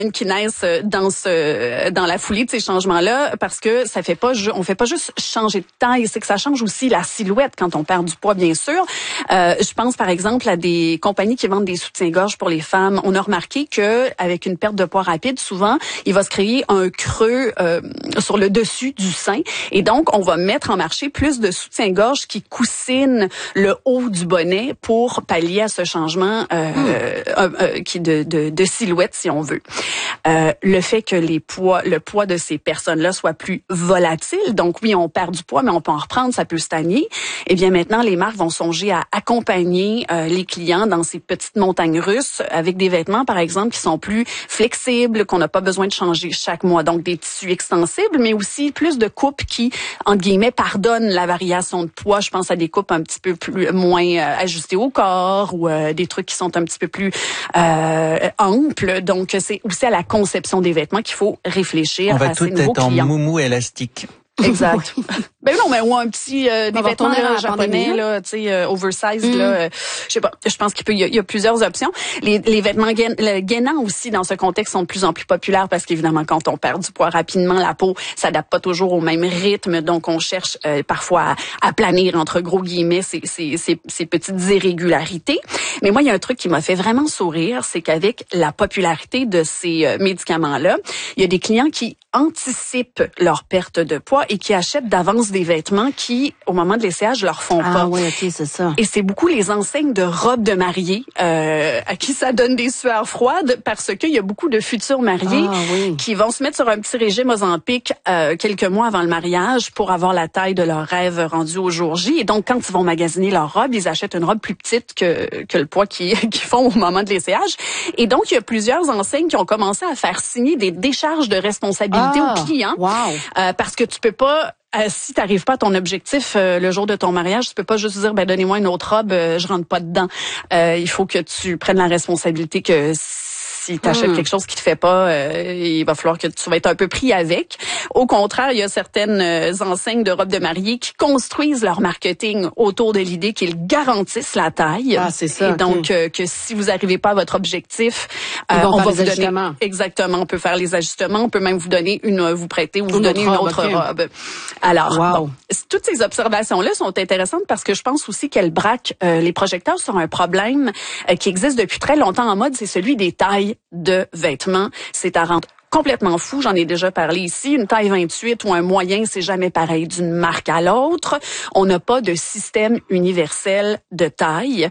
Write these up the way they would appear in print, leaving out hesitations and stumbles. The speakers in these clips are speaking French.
une qui naissent dans la foulée de ces changements-là, parce que on fait pas juste changer de taille, c'est que ça change aussi la silhouette quand on perd du poids, bien sûr. Je pense par exemple à des compagnies qui vendent des soutiens-gorge pour les femmes. On a remarqué que avec une perte de poids rapide, souvent, il va se créer un creux sur le dessus du sein, et donc on va mettre en marché plus de soutiens-gorge qui coussinent le haut du bonnet pour pallier à ce changement de silhouette, si on veut. Le fait que le poids de ces personnes-là soit plus volatile, donc oui, on perd du poids, mais on peut en reprendre, ça peut stagner. Eh bien maintenant, les marques vont songer à accompagner les clients dans ces petites montagnes russes avec des vêtements, par exemple, qui sont plus flexibles, qu'on n'a pas besoin de changer chaque mois. Donc des tissus extensibles, mais aussi plus de coupes qui, entre guillemets, pardonnent la variation de poids. Je pense à des coupes un petit peu moins ajustées au corps, ou des trucs qui sont un petit peu plus amples. Donc c'est aussi à la conception des vêtements qu'il faut réfléchir à ces nouveaux clients. On va tout être en moumou élastique. Exact. Ben non, mais ou un petit des vêtements là, japonais là, tu sais oversize là, je sais pas, je pense qu'il y a plusieurs options. Les vêtements gainants aussi dans ce contexte sont de plus en plus populaires parce qu'évidemment quand on perd du poids rapidement, la peau s'adapte pas toujours au même rythme, donc on cherche parfois à planir entre gros guillemets ces petites irrégularités. Mais moi il y a un truc qui m'a fait vraiment sourire, c'est qu'avec la popularité de ces médicaments-là, il y a des clients qui anticipent leur perte de poids et qui achètent d'avance des vêtements qui, au moment de l'essayage, leur font pas. Ah oui, ok, c'est ça. Et c'est beaucoup les enseignes de robes de mariée à qui ça donne des sueurs froides, parce qu'il y a beaucoup de futurs mariés qui vont se mettre sur un petit régime Ozempic quelques mois avant le mariage pour avoir la taille de leur rêve rendue au jour J. Et donc, quand ils vont magasiner leur robe, ils achètent une robe plus petite que le poids qu'ils font au moment de l'essayage. Et donc, il y a plusieurs enseignes qui ont commencé à faire signer des décharges de responsabilité aux clients. Wow. Parce que tu peux pas, si t'arrives pas à ton objectif le jour de ton mariage, tu peux pas juste dire donnez-moi une autre robe, je rentre pas dedans. Il faut que tu prennes la responsabilité que si t'achètes quelque chose qui te fait pas, il va falloir que tu vas être un peu pris avec. Au contraire, il y a certaines enseignes de robes de mariée qui construisent leur marketing autour de l'idée qu'ils garantissent la taille. Ah, c'est ça. Et donc, que si vous arrivez pas à votre objectif, on va vous donner exactement. On peut faire les ajustements. On peut même vous donner vous prêter ou vous donner une autre robe. Alors, toutes ces observations-là sont intéressantes parce que je pense aussi qu'elles braquent les projecteurs sur un problème qui existe depuis très longtemps en mode, c'est celui des tailles de vêtements. C'est à rendre complètement fou, j'en ai déjà parlé ici. Une taille 28 ou un moyen, c'est jamais pareil d'une marque à l'autre. On n'a pas de système universel de taille,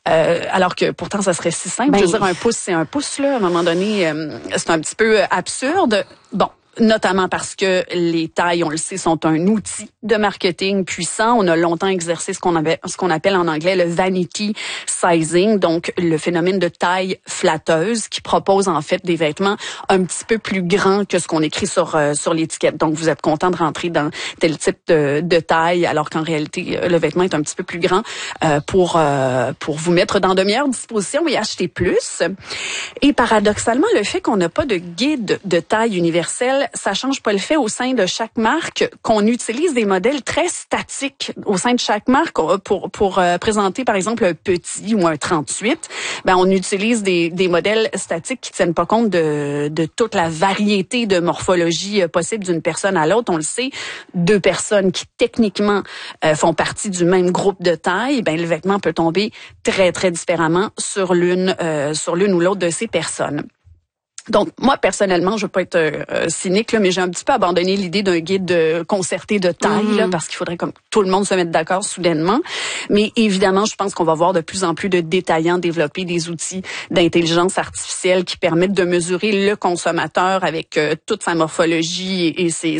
alors que pourtant ça serait si simple. Je veux dire, un pouce, c'est un pouce là. À un moment donné, c'est un petit peu absurde. Bon. Notamment parce que les tailles, on le sait, sont un outil de marketing puissant. On a longtemps exercé ce qu'on appelle en anglais le vanity sizing, donc le phénomène de taille flatteuse qui propose en fait des vêtements un petit peu plus grands que ce qu'on écrit sur l'étiquette. Donc vous êtes content de rentrer dans tel type de taille, alors qu'en réalité le vêtement est un petit peu plus grand pour vous mettre dans de meilleures dispositions et acheter plus. Et paradoxalement, le fait qu'on n'a pas de guide de taille universelle, ça change pas le fait au sein de chaque marque qu'on utilise des modèles très statiques au sein de chaque marque pour présenter par exemple un petit ou un 38. On utilise des modèles statiques qui tiennent pas compte de toute la variété de morphologie possible d'une personne à l'autre. On le sait, deux personnes qui techniquement font partie du même groupe de taille, le vêtement peut tomber très très différemment sur l'une ou l'autre de ces personnes. Donc, moi, personnellement, je veux pas être cynique, là, mais j'ai un petit peu abandonné l'idée d'un guide concerté de taille, là, parce qu'il faudrait comme tout le monde se mette d'accord soudainement. Mais évidemment, je pense qu'on va voir de plus en plus de détaillants développer des outils d'intelligence artificielle qui permettent de mesurer le consommateur avec toute sa morphologie et ses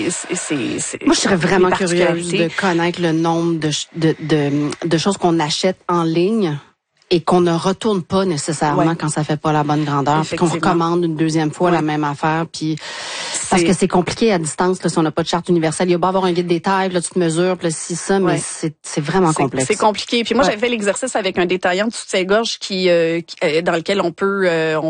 Moi, je serais vraiment curieuse de connaître le nombre de choses qu'on achète en ligne et qu'on ne retourne pas nécessairement quand ça fait pas la bonne grandeur, puis qu'on recommande une deuxième fois la même affaire, puis parce que c'est compliqué à distance là, si on n'a pas de charte universelle. Il y a beau avoir un guide des tailles, là tu te mesures, puis là si ça, mais c'est vraiment complexe. C'est compliqué. Puis moi j'avais fait l'exercice avec un détaillant de soutien-gorge qui dans lequel on peut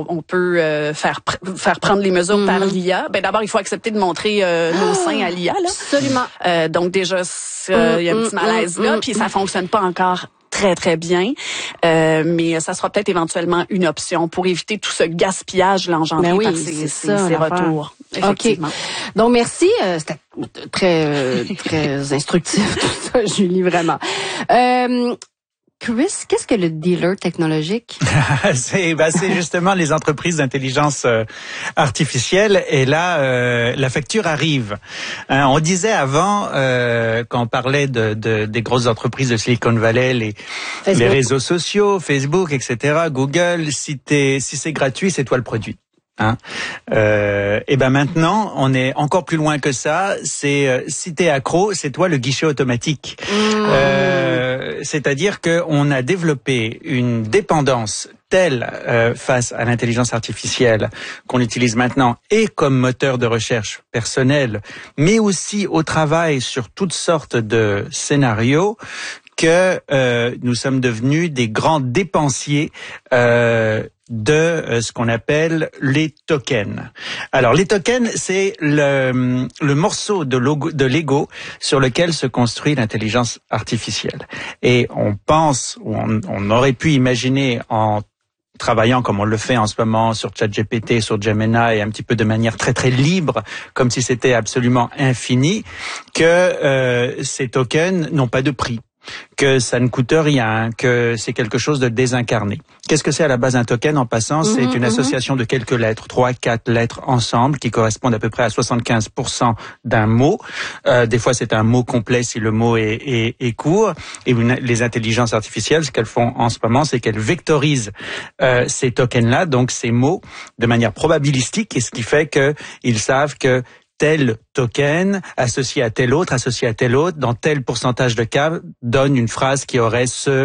faire prendre les mesures par l'IA. D'abord il faut accepter de montrer nos seins à l'IA là. Absolument. Donc déjà il y a un petit malaise là, puis ça fonctionne pas encore très, très bien. Mais ça sera peut-être éventuellement une option pour éviter tout ce gaspillage-là engendré par ces retours. Effectivement. Okay. Donc, merci. C'était très instructif tout ça, Julie, vraiment. Chris, qu'est-ce que le dealer technologique? C'est justement les entreprises d'intelligence artificielle. Et là, la facture arrive. On disait avant, quand on parlait des grosses entreprises de Silicon Valley, les réseaux sociaux, Facebook, etc., Google, si c'est gratuit, c'est toi le produit. Et ben maintenant, on est encore plus loin que ça. C'est si t'es accro, c'est toi le guichet automatique. C'est-à-dire que on a développé une dépendance telle face à l'intelligence artificielle qu'on utilise maintenant et comme moteur de recherche personnel, mais aussi au travail sur toutes sortes de scénarios, que nous sommes devenus des grands dépensiers de ce qu'on appelle les tokens. Alors les tokens, c'est le morceau de Lego sur lequel se construit l'intelligence artificielle. Et on pense, ou on aurait pu imaginer en travaillant comme on le fait en ce moment sur ChatGPT, sur Gemini, et un petit peu de manière très très libre, comme si c'était absolument infini, que ces tokens n'ont pas de prix, que ça ne coûte rien, que c'est quelque chose de désincarné. Qu'est-ce que c'est à la base un token en passant? C'est une association de quelques lettres, 3, 4 lettres ensemble qui correspondent à peu près à 75% d'un mot. Des fois c'est un mot complet si le mot est court. Et les intelligences artificielles, ce qu'elles font en ce moment, c'est qu'elles vectorisent ces tokens-là, donc ces mots, de manière probabilistique, et ce qui fait qu'ils savent que tel token associé à tel autre, dans tel pourcentage de cas, donne une phrase qui aurait ce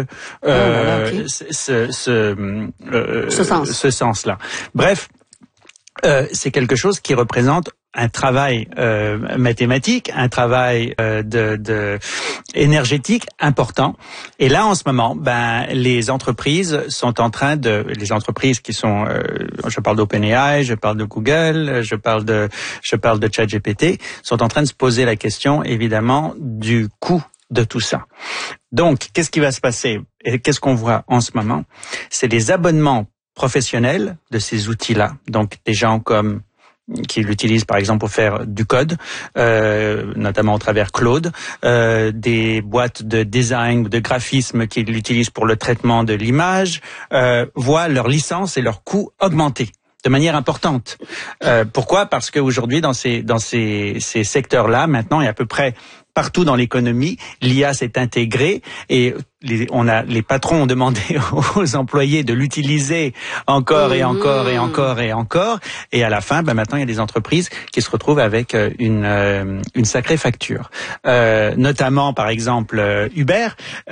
sens-là. Bref, c'est quelque chose qui représente un travail mathématique, un travail énergétique important. Et là, en ce moment, les entreprises sont en train les entreprises qui sont, je parle d'OpenAI, je parle de Google, je parle de ChatGPT, sont en train de se poser la question, évidemment, du coût de tout ça. Donc, qu'est-ce qui va se passer? Et qu'est-ce qu'on voit en ce moment? C'est les abonnements professionnels de ces outils-là. Donc, des gens qui l'utilisent par exemple pour faire du code, notamment au travers Claude, des boîtes de design ou de graphisme qui l'utilisent pour le traitement de l'image, voient leur licence et leur coût augmenter de manière importante. Pourquoi? Parce qu'aujourd'hui, dans ces secteurs-là, maintenant, et à peu près partout dans l'économie, l'IA s'est intégrée et les patrons ont demandé aux employés de l'utiliser encore et encore et encore et encore. Et à la fin, maintenant, il y a des entreprises qui se retrouvent avec une sacrée facture. Notamment, par exemple, Uber,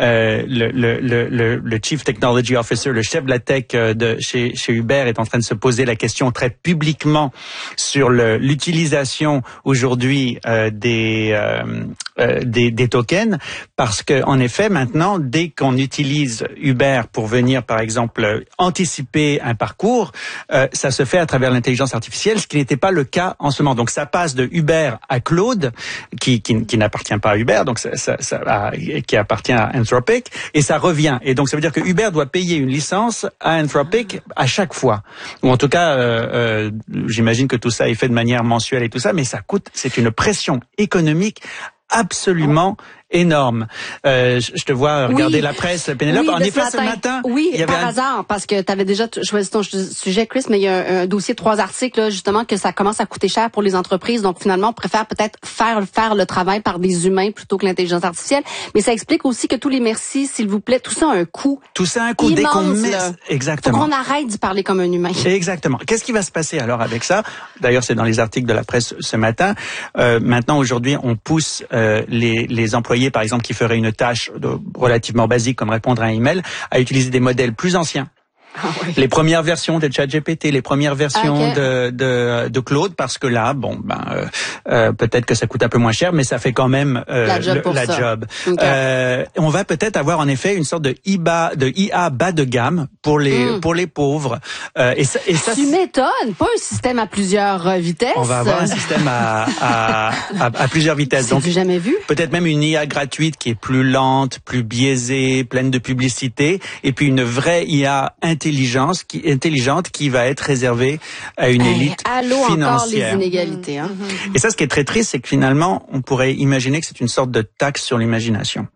le Chief Technology Officer, le chef de la tech chez Uber est en train de se poser la question très publiquement sur l'utilisation aujourd'hui des tokens, parce que en effet, maintenant, dès qu'on utilise Uber pour venir, par exemple, anticiper un parcours, ça se fait à travers l'intelligence artificielle, ce qui n'était pas le cas en ce moment. Donc, ça passe de Uber à Claude, qui n'appartient pas à Uber, donc qui appartient à Anthropic, et ça revient. Et donc, ça veut dire que Uber doit payer une licence à Anthropic à chaque fois. Ou en tout cas, j'imagine que tout ça est fait de manière mensuelle et tout ça, mais ça coûte, c'est une pression économique absolument énorme. Je te vois regarder la presse, Pénélope. En effet, ce matin, il y avait hasard, parce que tu avais déjà choisi ton sujet, Chris, mais il y a un dossier de 3 articles, là, justement, que ça commence à coûter cher pour les entreprises. Donc, finalement, on préfère peut-être faire le travail par des humains plutôt que l'intelligence artificielle. Mais ça explique aussi que tous les merci, s'il vous plaît, tout ça a un coût. Tout ça a un coût dès qu'on met. Exactement. Faut qu'on arrête d'y parler comme un humain. Exactement. Qu'est-ce qui va se passer alors avec ça? D'ailleurs, c'est dans les articles de la presse ce matin. Maintenant, aujourd'hui, on pousse les employés, par exemple, qui feraient une tâche relativement basique comme répondre à un email, à utiliser des modèles plus anciens Les premières versions de ChatGPT, les premières versions de Claude, parce que là, peut-être que ça coûte un peu moins cher, mais ça fait quand même la job. Okay. On va peut-être avoir en effet une sorte de IA bas de gamme pour les pauvres. Et ça, tu m'étonnes, pas un système à plusieurs vitesses. On va avoir un système à plusieurs vitesses. Donc jamais vu. Peut-être même une IA gratuite qui est plus lente, plus biaisée, pleine de publicité, et puis une vraie IA intelligente qui va être réservée à une élite financière. Encore les inégalités. Hein. Et ça, ce qui est très triste, c'est que finalement, on pourrait imaginer que c'est une sorte de taxe sur l'imagination.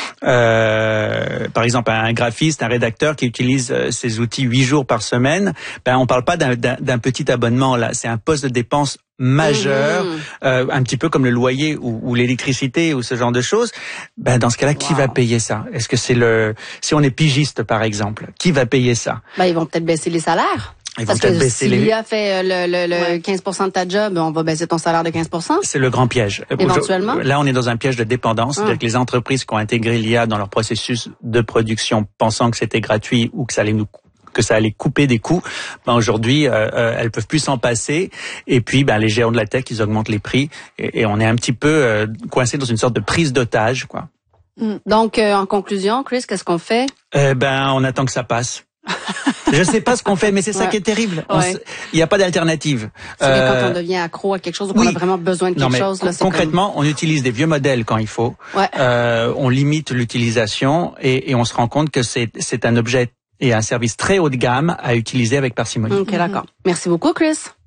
Par exemple, un graphiste, un rédacteur qui utilise ces outils 8 jours par semaine, on parle pas d'un petit abonnement là, c'est un poste de dépense majeur, un petit peu comme le loyer ou l'électricité ou ce genre de choses. Dans ce cas-là, qui va payer ça? Est-ce que c'est si on est pigiste par exemple, qui va payer ça? Ils vont peut-être baisser les salaires. Parce que si l'IA fait le 15% de ta job, on va baisser ton salaire de 15%. C'est le grand piège. Éventuellement. Là, on est dans un piège de dépendance. C'est-à-dire que les entreprises qui ont intégré l'IA dans leur processus de production, pensant que c'était gratuit ou que ça allait couper des coûts, aujourd'hui, elles peuvent plus s'en passer. Et puis, les géants de la tech, ils augmentent les prix. Et on est un petit peu coincé dans une sorte de prise d'otage, quoi. Donc, en conclusion, Chris, qu'est-ce qu'on fait? On attend que ça passe. Je sais pas ce qu'on fait, mais c'est ça qui est terrible. Il n'y a pas d'alternative. C'est quand on devient accro à quelque chose ou qu'on a vraiment besoin de quelque chose. Là, concrètement, on utilise des vieux modèles quand il faut. On limite l'utilisation et on se rend compte que c'est un objet et un service très haut de gamme à utiliser avec parcimonie. Ok, d'accord. Merci beaucoup, Chris.